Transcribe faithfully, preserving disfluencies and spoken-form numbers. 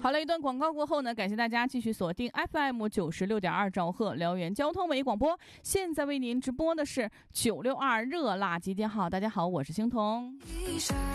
好了，一段广告过后呢，感谢大家继续锁定 F M 九十六点二兆赫辽源交通唯广播。现在为您直播的是九六二热辣集结号。大家好，我是星彤。